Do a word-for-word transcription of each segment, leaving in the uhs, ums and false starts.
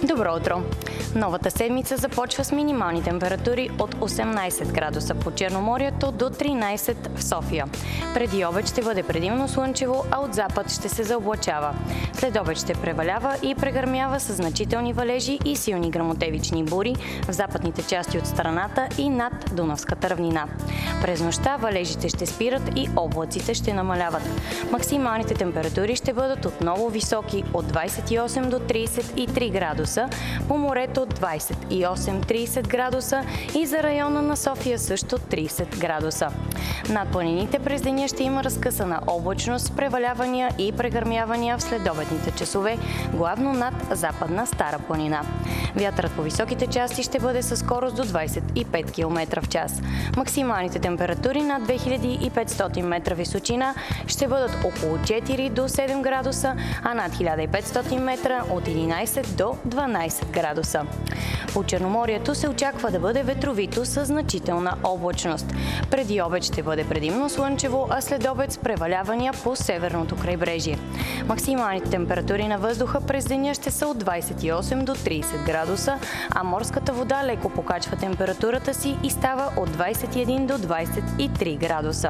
Добро утро! Новата седмица започва с минимални температури от осемнайсет градуса по Черноморието до тринайсет в София. Преди обед ще бъде предимно слънчево, а от запад ще се заоблачава. След обед ще превалява и прегърмява с значителни валежи и силни гръмотевични бури в западните части от страната и над Дунавската равнина. През нощта валежите ще спират и облаците ще намаляват. Максималните температури ще бъдат отново високи от двайсет и осем до трийсет и три градуса, по морето двайсет и осем до трийсет градуса и за района на София също трийсет градуса. Над планините през деня ще има разкъсана облачност с превалявания и прегърмявания в следобедните часове, главно над Западна Стара планина. Вятърът по високите части ще бъде със скорост до двайсет и пет километра в час. Максималните температури над две хиляди и петстотин метра височина ще бъдат около четири до седем градуса, а над хиляда и петстотин метра от единайсет до дванайсет градуса. По Черноморието се очаква да бъде ветровито с значителна облачност. Преди обед ще бъде предимно слънчево, а след обед с превалявания по северното крайбрежие. Максималните температури на въздуха през деня ще са от двайсет и осем до трийсет градуса, а морската вода леко покачва температурата си и става от двайсет и един до двайсет и три градуса.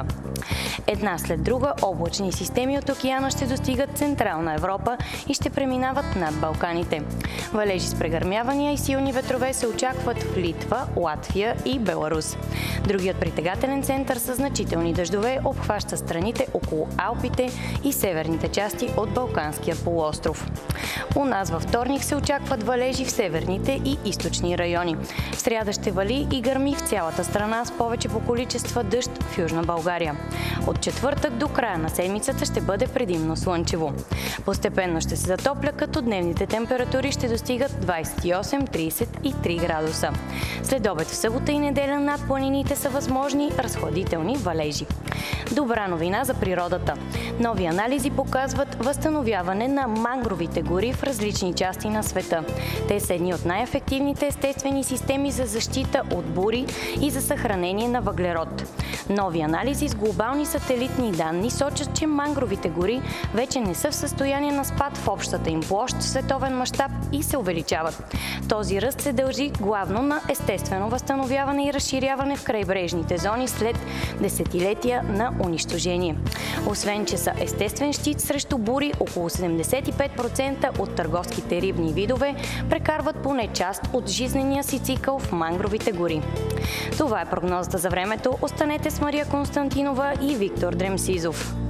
Една след друга облачни системи от океана ще достигат Централна Европа и ще преминават над Балканите. Валежи с прегърмявания и силни ветрове се очакват в Литва, Латвия и Беларус. Другият притегателен център със значителни дъждове обхваща страните около Алпите и северните части от Балканския полуостров. У нас във вторник се очакват валежи в северните и източни райони. В сряда ще вали и гърми в цялата страна с повече по количества дъжд в Южна България. От четвъртък до края на седмицата ще бъде предимно слънчево. Постепенно ще се затопля, като дневните температури ще достигат двайсет и осем до трийсет и три градуса. След обед в събота и неделя над планините са възможни разхладителни валежи. Добра новина за природата. Нови анализи показват възстановяване на мангровите гори в различни части на света. Те са едни от най-ефективните естествени системи за защита от бури и за съхранение на въглерод. Нови анализи с глобални сателитни данни сочат, че мангровите гори вече не са в състояние на спад в общата им площ в световен мащаб и се увеличават. Този ръст се дължи главно на естествено възстановяване и разширяване в крайбрежните зони след десетилетия на унищожение. Освен, че са естествен щит срещу бури, около седемдесет и пет процента от търговските рибни видове прекарват поне част от жизнения си цикъл в мангровите гори. Това е прогнозата за времето. Останете с Мария Константинова и Виктор Дремсизов.